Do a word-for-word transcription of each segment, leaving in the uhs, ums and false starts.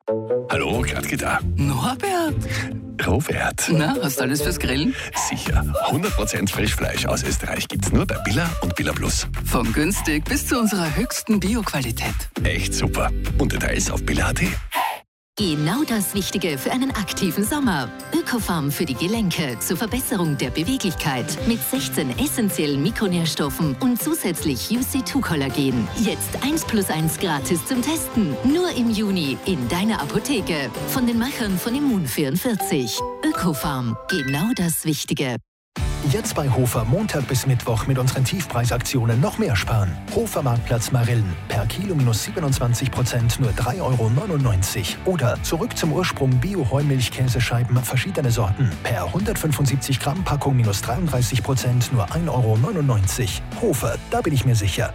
Hallo, Gradke da. Norbert? Robert. Na, hast du alles fürs Grillen? Sicher. hundert Prozent Frischfleisch aus Österreich gibt's nur bei Billa und Billa Plus. Von günstig bis zu unserer höchsten Bio-Qualität. Echt super. Und Details auf billa punkt at. Genau das Wichtige für einen aktiven Sommer. Ökofarm für die Gelenke zur Verbesserung der Beweglichkeit mit sechzehn essentiellen Mikronährstoffen und zusätzlich U C zwei Kollagen. Jetzt eins plus eins gratis zum Testen. Nur im Juni in deiner Apotheke. Von den Machern von Immun vierundvierzig. Ökofarm. Genau das Wichtige. Jetzt bei Hofer Montag bis Mittwoch mit unseren Tiefpreisaktionen noch mehr sparen. Hofer Marktplatz Marillen. Per Kilo minus siebenundzwanzig Prozent nur drei Euro neunundneunzig. Oder zurück zum Ursprung Bio-Heumilch-Käsescheiben verschiedene Sorten. Per hundertfünfundsiebzig Gramm Packung minus dreiunddreißig Prozent nur ein Euro neunundneunzig. Hofer, da bin ich mir sicher.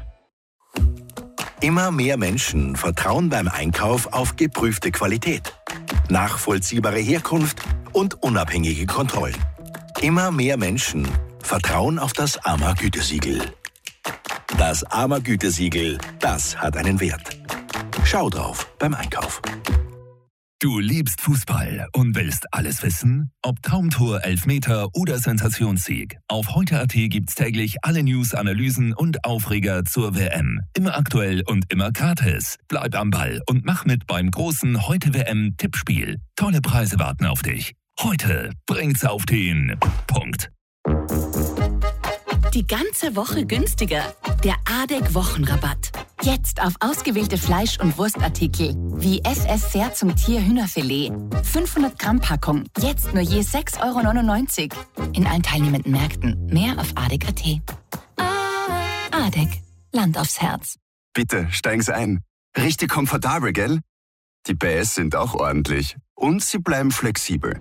Immer mehr Menschen vertrauen beim Einkauf auf geprüfte Qualität, nachvollziehbare Herkunft und unabhängige Kontrollen. Immer mehr Menschen vertrauen auf das A M A-Gütesiegel. Das A M A-Gütesiegel, das hat einen Wert. Schau drauf beim Einkauf. Du liebst Fußball und willst alles wissen? Ob Traumtor, Elfmeter oder Sensationssieg. Auf heute punkt at gibt's täglich alle News, Analysen und Aufreger zur W M. Immer aktuell und immer gratis. Bleib am Ball und mach mit beim großen Heute-W M-Tippspiel. Tolle Preise warten auf dich. Heute bringt's auf den Punkt. Die ganze Woche günstiger. Der A D E C-Wochenrabatt. Jetzt auf ausgewählte Fleisch- und Wurstartikel wie F S Ser zum Tier-Hühnerfilet. fünfhundert Gramm Packung. Jetzt nur je sechs Euro neunundneunzig. In allen teilnehmenden Märkten. Mehr auf A D E C punkt at. A D E C. Land aufs Herz. Bitte, steigen Sie ein. Richtig komfortabel, gell? Die P S sind auch ordentlich. Und sie bleiben flexibel.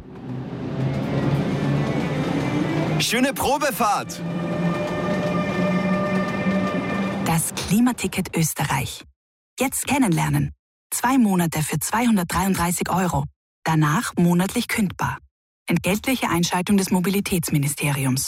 Schöne Probefahrt! Das Klimaticket Österreich. Jetzt kennenlernen. Zwei Monate für zweihundertdreiunddreißig Euro. Danach monatlich kündbar. Entgeltliche Einschaltung des Mobilitätsministeriums.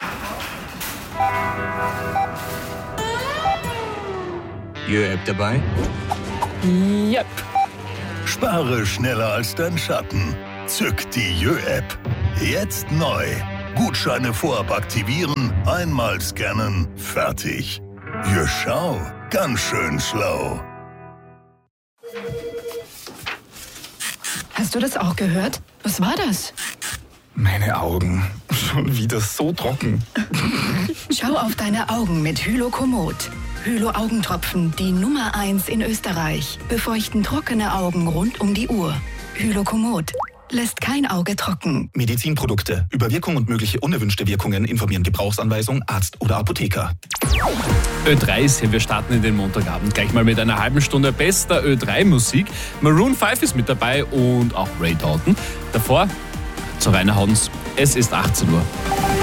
Jö-App dabei? Yep. Spare schneller als dein Schatten. Zück die Jö-App. Jetzt neu. Gutscheine vorab aktivieren, einmal scannen, fertig. Jö, schau, ganz schön schlau. Hast du das auch gehört? Was war das? Meine Augen. Schon wieder so trocken. Schau auf deine Augen mit Hylokomod. Hylo-Augentropfen, die Nummer eins in Österreich. Befeuchten trockene Augen rund um die Uhr. Hylokomod. Lässt kein Auge trocken. Medizinprodukte. Über Wirkung und mögliche unerwünschte Wirkungen informieren Gebrauchsanweisung, Arzt oder Apotheker. Ö drei ist hier. Wir starten in den Montagabend gleich mal mit einer halben Stunde bester Ö drei Musik. Maroon fünf ist mit dabei und auch Ray Dalton. Davor zur Reinhardens. Es ist achtzehn Uhr.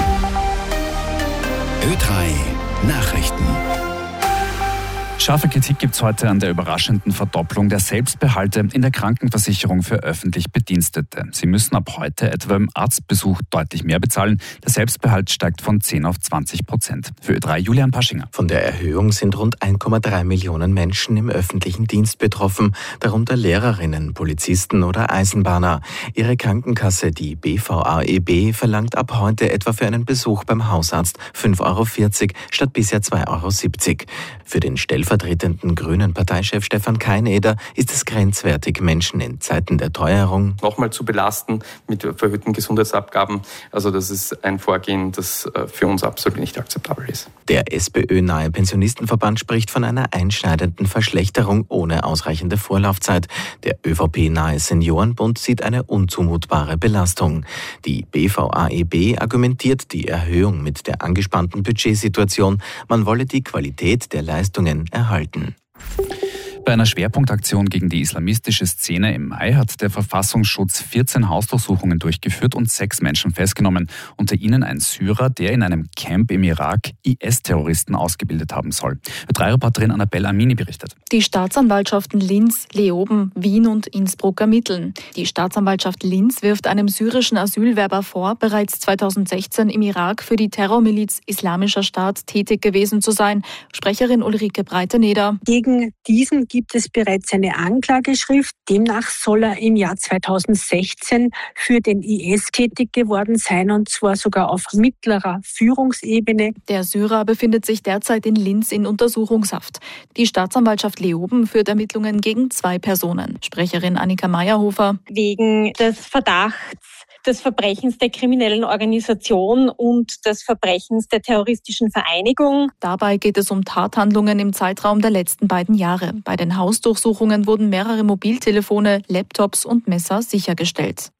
Ö drei Nachrichten. Scharfe Kritik gibt es heute an der überraschenden Verdopplung der Selbstbehalte in der Krankenversicherung für öffentlich Bedienstete. Sie müssen ab heute etwa im Arztbesuch deutlich mehr bezahlen. Der Selbstbehalt steigt von zehn auf zwanzig Prozent. Für Ö drei Julian Paschinger. Von der Erhöhung sind rund eins Komma drei Millionen Menschen im öffentlichen Dienst betroffen, darunter Lehrerinnen, Polizisten oder Eisenbahner. Ihre Krankenkasse, die B V A E B, verlangt ab heute etwa für einen Besuch beim Hausarzt fünf Euro vierzig statt bisher zwei Euro siebzig. Für den stellvertretenden grünen Parteichef Stefan Keineder ist es grenzwertig, Menschen in Zeiten der Teuerung nochmal zu belasten mit verhöhten Gesundheitsabgaben. Also das ist ein Vorgehen, das für uns absolut nicht akzeptabel ist. Der SPÖ-nahe Pensionistenverband spricht von einer einschneidenden Verschlechterung ohne ausreichende Vorlaufzeit. Der ÖVP-nahe Seniorenbund sieht eine unzumutbare Belastung. Die B V A E B argumentiert die Erhöhung mit der angespannten Budgetsituation. Man wolle die Qualität der Leistungen erhalten. Bei einer Schwerpunktaktion gegen die islamistische Szene im Mai hat der Verfassungsschutz vierzehn Hausdurchsuchungen durchgeführt und sechs Menschen festgenommen. Unter ihnen ein Syrer, der in einem Camp im Irak I S-Terroristen ausgebildet haben soll. drei Reporterin Annabelle Amini berichtet. Die Staatsanwaltschaften Linz, Leoben, Wien und Innsbruck ermitteln. Die Staatsanwaltschaft Linz wirft einem syrischen Asylwerber vor, bereits zweitausendsechzehn im Irak für die Terrormiliz Islamischer Staat tätig gewesen zu sein. Sprecherin Ulrike Breiteneder. Gegen diesen gibt gibt es bereits eine Anklageschrift. Demnach soll er im Jahr zweitausendsechzehn für den I S tätig geworden sein, und zwar sogar auf mittlerer Führungsebene. Der Syrer befindet sich derzeit in Linz in Untersuchungshaft. Die Staatsanwaltschaft Leoben führt Ermittlungen gegen zwei Personen. Sprecherin Annika Meyerhofer. Wegen des Verdachts des Verbrechens der kriminellen Organisation und des Verbrechens der terroristischen Vereinigung. Dabei geht es um Tathandlungen im Zeitraum der letzten beiden Jahre. Bei den Hausdurchsuchungen wurden mehrere Mobiltelefone, Laptops und Messer sichergestellt.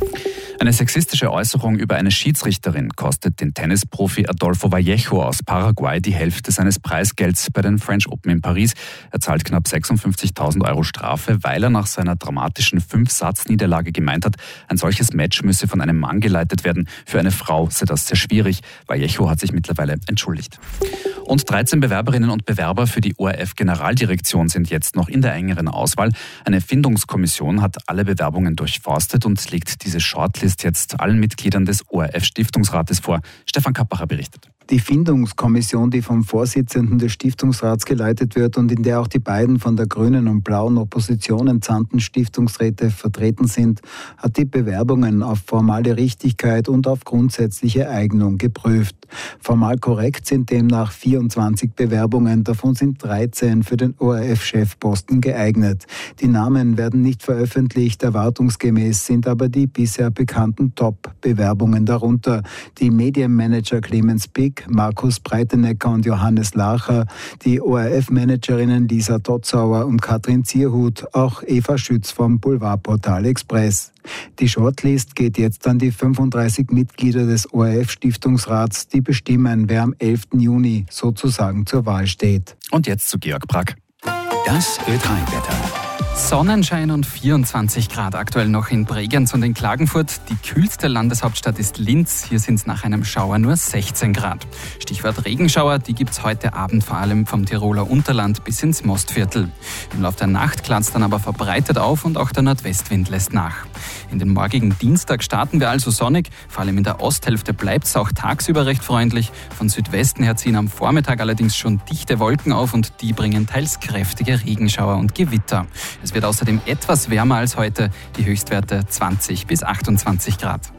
Eine sexistische Äußerung über eine Schiedsrichterin kostet den Tennisprofi Adolfo Vallejo aus Paraguay die Hälfte seines Preisgelds bei den French Open in Paris. Er zahlt knapp sechsundfünfzigtausend Euro Strafe, weil er nach seiner dramatischen Fünf-Satz-Niederlage gemeint hat, ein solches Match müsse von einem Mann geleitet werden. Für eine Frau sei das sehr schwierig. Vallejo hat sich mittlerweile entschuldigt. Und dreizehn Bewerberinnen und Bewerber für die O R F-Generaldirektion sind jetzt noch in der engeren Auswahl. Eine Findungskommission hat alle Bewerbungen durchforstet und legt diese Shortlist jetzt allen Mitgliedern des O R F-Stiftungsrates vor. Stefan Kappacher berichtet. Die Findungskommission, die vom Vorsitzenden des Stiftungsrats geleitet wird und in der auch die beiden von der grünen und blauen Opposition entsandten Stiftungsräte vertreten sind, hat die Bewerbungen auf formale Richtigkeit und auf grundsätzliche Eignung geprüft. Formal korrekt sind demnach vierundzwanzig Bewerbungen, davon sind dreizehn für den O R F-Chefposten geeignet. Die Namen werden nicht veröffentlicht, erwartungsgemäß sind aber die bisher bekannten Top-Bewerbungen darunter. Die Medienmanager Clemens Pick, Markus Breitenecker und Johannes Lacher, die O R F-Managerinnen Lisa Dotzauer und Katrin Zierhut, auch Eva Schütz vom Boulevardportal Express. Die Shortlist geht jetzt an die fünfunddreißig Mitglieder des O R F-Stiftungsrats, die bestimmen, wer am elften Juni sozusagen zur Wahl steht. Und jetzt zu Georg Brack. Das Ö drei Wetter. Sonnenschein und vierundzwanzig Grad aktuell noch in Bregenz und in Klagenfurt. Die kühlste Landeshauptstadt ist Linz. Hier sind es nach einem Schauer nur sechzehn Grad. Stichwort Regenschauer, die gibt es heute Abend vor allem vom Tiroler Unterland bis ins Mostviertel. Im Laufe der Nacht klart dann aber verbreitet auf und auch der Nordwestwind lässt nach. In den morgigen Dienstag starten wir also sonnig. Vor allem in der Osthälfte bleibt es auch tagsüber recht freundlich. Von Südwesten her ziehen am Vormittag allerdings schon dichte Wolken auf und die bringen teils kräftige Regenschauer und Gewitter. Es wird außerdem etwas wärmer als heute, die Höchstwerte zwanzig bis achtundzwanzig Grad.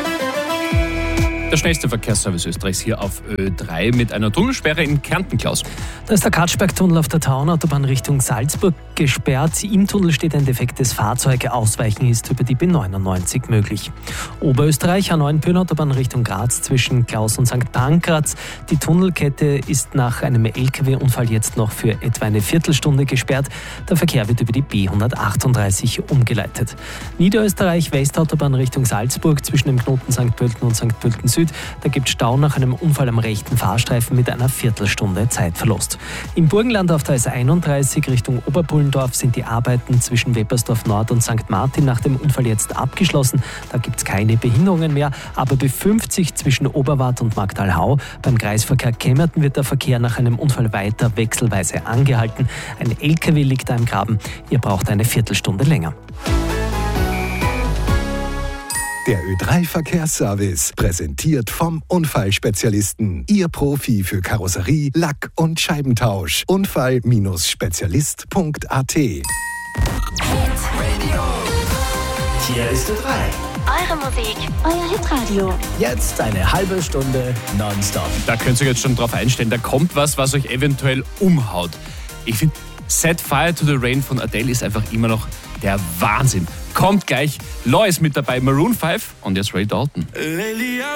Der schnellste Verkehrsservice Österreichs hier auf Ö drei mit einer Tunnelsperre in Kärnten, Klaus. Da ist der Katschberg-Tunnel auf der Taunautobahn Richtung Salzburg gesperrt. Im Tunnel steht ein defektes Fahrzeug. Ausweichen ist über die B neunundneunzig möglich. Oberösterreich, A neun Pyhrn-Autobahn Richtung Graz zwischen Klaus und Sankt Pankraz. Die Tunnelkette ist nach einem L K W-Unfall jetzt noch für etwa eine Viertelstunde gesperrt. Der Verkehr wird über die B hundertachtunddreißig umgeleitet. Niederösterreich, Westautobahn Richtung Salzburg zwischen dem Knoten Sankt Pölten und Sankt Pölten Süd. Da gibt es Stau nach einem Unfall am rechten Fahrstreifen mit einer Viertelstunde Zeitverlust. Im Burgenland auf der S einunddreißig Richtung Oberpullendorf sind die Arbeiten zwischen Weppersdorf Nord und Sankt Martin nach dem Unfall jetzt abgeschlossen. Da gibt es keine Behinderungen mehr, aber B fünfzig zwischen Oberwart und Magdalhau. Beim Kreisverkehr Kemmerten wird der Verkehr nach einem Unfall weiter wechselweise angehalten. Ein L K W liegt da im Graben. Ihr braucht eine Viertelstunde länger. Der Ö drei Verkehrsservice, präsentiert vom Unfallspezialisten. Ihr Profi für Karosserie, Lack- und Scheibentausch. Unfall-spezialist punkt a t. Hier ist Ö drei. Eure Musik, euer Hitradio. Jetzt eine halbe Stunde nonstop. Da könnt ihr euch jetzt schon drauf einstellen, da kommt was, was euch eventuell umhaut. Ich finde, Set Fire to the Rain von Adele ist einfach immer noch der Wahnsinn. Kommt gleich, Lois mit dabei, Maroon fünf und jetzt Ray Dalton.